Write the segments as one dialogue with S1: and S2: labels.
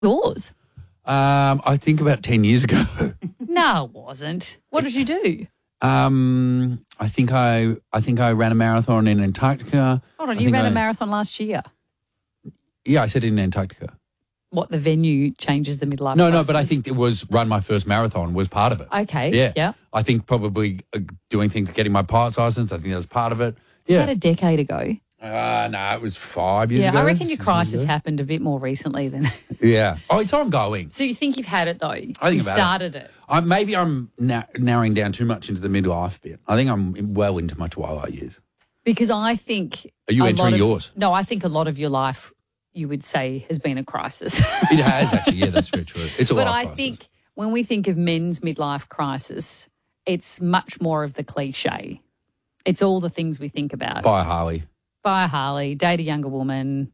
S1: Yours?
S2: I think about 10 years ago.
S1: No, it wasn't. What did you do?
S2: I think I ran a marathon in Antarctica.
S1: Hold on, you ran a marathon last year.
S2: Yeah, I said in Antarctica.
S1: What, the venue changes the midlife
S2: No,
S1: crisis?
S2: but I think it was run my first marathon was part of it.
S1: Okay, yeah.
S2: I think probably doing things, getting my pilot's license, I think that was part of it.
S1: Was that a decade ago?
S2: No, it was 5 years ago.
S1: Yeah, I reckon your crisis happened a bit more recently than...
S2: Yeah. Oh, it's ongoing.
S1: So you think you've had it, though?
S2: I think
S1: you
S2: about
S1: started it.
S2: Maybe I'm narrowing down too much into the midlife bit. I think I'm well into my twilight years.
S1: Because I think...
S2: Are you entering yours?
S1: No, I think a lot of your life, you would say, has been a crisis.
S2: It has, actually. Yeah, that's very true. It's a life crisis. But I
S1: think when we think of men's midlife crisis, it's much more of the cliche. It's all the things we think about.
S2: Buy a Harley.
S1: Buy a Harley, date a younger woman.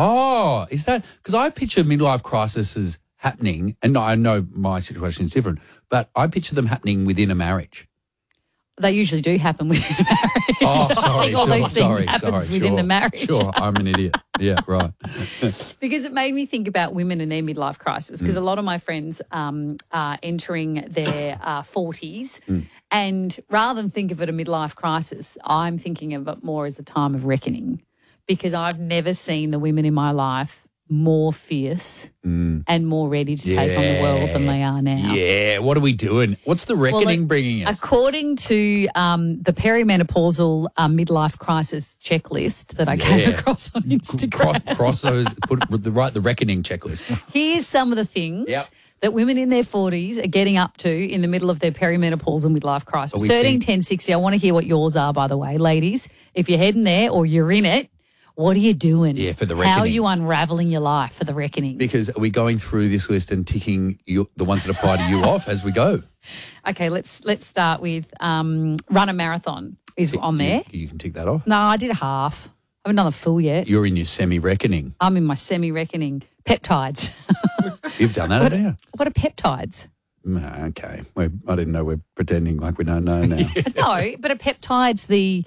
S2: Oh, is that... Because I picture midlife crises as happening, and I know my situation is different, but I picture them happening within a marriage.
S1: They usually do happen within a marriage.
S2: Oh, sorry.
S1: I think all those things happens within the marriage.
S2: Sure, I'm an idiot. Yeah, right.
S1: Because it made me think about women and their midlife crisis, because a lot of my friends are entering their 40s, and rather than think of it a midlife crisis, I'm thinking of it more as a time of reckoning, because I've never seen the women in my life more fierce and more ready to take on the world than they are now.
S2: Yeah, what are we doing? What's the reckoning bringing us?
S1: According to the perimenopausal midlife crisis checklist that I came across on Instagram.
S2: Cross those, write the reckoning checklist.
S1: Here's some of the things that women in their 40s are getting up to in the middle of their perimenopausal midlife crisis. 13, 10, 60. I want to hear what yours are, by the way. Ladies, if you're heading there or you're in it, what are you doing?
S2: Yeah, for the reckoning.
S1: How are you unravelling your life for the reckoning?
S2: Because are we going through this list and ticking the ones that apply to you off as we go?
S1: Okay, let's start with run a marathon is on there.
S2: You can tick that off.
S1: No, I did half. I haven't done the full yet.
S2: You're in your semi-reckoning.
S1: I'm in my semi-reckoning. Peptides.
S2: You've done that, haven't you?
S1: What are peptides?
S2: Okay. I didn't know we're pretending like we don't know now.
S1: No, but are peptides the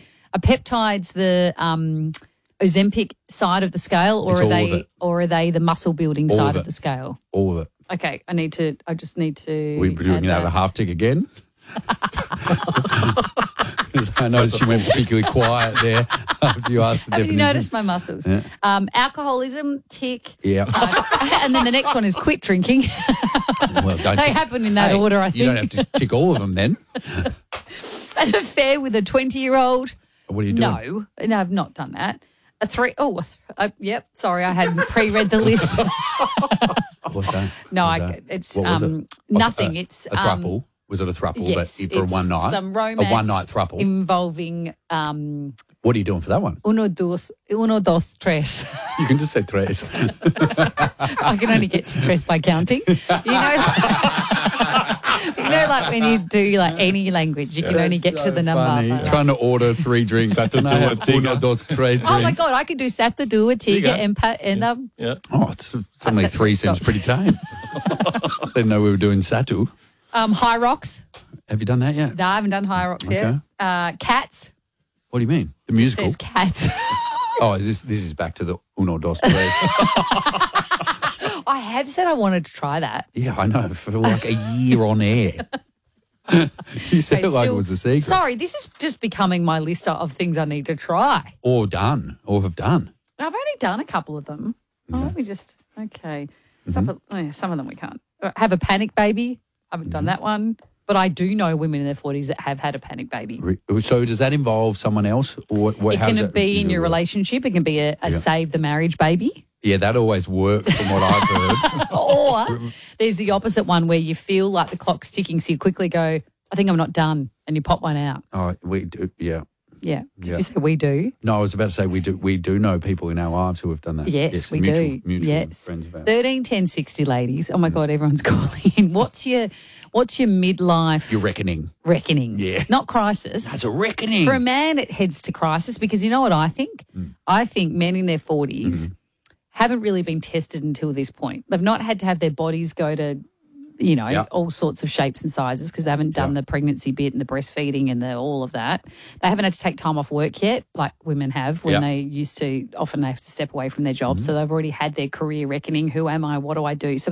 S1: Ozempic side of the scale, or are they the muscle building side of the scale?
S2: All of it.
S1: Okay, I just need to.
S2: We're doing that at a half tick again. I noticed you went particularly quiet there after you asked the definition.
S1: Have you noticed my muscles? Yeah. Alcoholism, tick.
S2: Yeah.
S1: And then the next one is quit drinking.
S2: Well,
S1: they happen in that order, I think.
S2: You don't have to tick all of them then.
S1: An affair with a 20-year-old.
S2: What are you doing?
S1: No, I've not done that. Yep. Sorry, I hadn't pre-read the list.
S2: What's that?
S1: No, it's nothing. It's
S2: a throuple. Was it a throuple?
S1: Yes,
S2: but for one night.
S1: Some romance.
S2: A one-night throuple
S1: involving.
S2: What are you doing for that one?
S1: Uno, dos, tres.
S2: You can just say tres.
S1: I can only get to tres by counting. Like when you do like any language, you can only get to the number.
S2: Funny. Trying to order 3 drinks. Uno, dos, tres drinks.
S1: Oh my God, I could do Sata, do a tiga, and
S2: Oh, it's only 3 seems pretty tame. Didn't know we were doing Satu.
S1: High Rocks.
S2: Have you done that yet?
S1: No, I haven't done High Rocks yet. Cats.
S2: What do you mean? The musical?
S1: It says Cats.
S2: Oh, this is back to the Uno, dos, tres.
S1: I have said I wanted to try that.
S2: Yeah, I know, for like a year on air. You said it like it was a secret.
S1: Sorry, this is just becoming my list of things I need to try.
S2: Or done, or have done.
S1: I've only done a couple of them. Oh, let me just, okay. Some of them we can't. Have a panic baby. I haven't done that one. But I do know women in their 40s that have had a panic baby.
S2: So does that involve someone else? Or
S1: it can be in your relationship. It can be a save the marriage baby.
S2: Yeah, that always works from what I've heard.
S1: Or there's the opposite one where you feel like the clock's ticking, so you quickly go, I think I'm not done, and you pop one out.
S2: Oh, we do, yeah.
S1: Yeah. Did you say we do?
S2: No, I was about to say we do. We do know people in our lives who have done that.
S1: Yes, we do.
S2: Mutual friends of ours.
S1: 13, 10, 60, ladies. Oh my God, everyone's calling in. What's your midlife?
S2: Your reckoning.
S1: Reckoning.
S2: Yeah.
S1: Not crisis.
S2: That's a reckoning.
S1: For a man, it heads to crisis because you know what I think? I think men in their 40s haven't really been tested until this point. They've not had to have their bodies go to you know,
S2: Yep.
S1: all sorts of shapes and sizes because they haven't done the pregnancy bit and the breastfeeding and all of that. They haven't had to take time off work yet, like women have when
S2: Yep.
S1: they used to. Often they have to step away from their jobs. So they've already had their career reckoning. Who am I? What do I do? So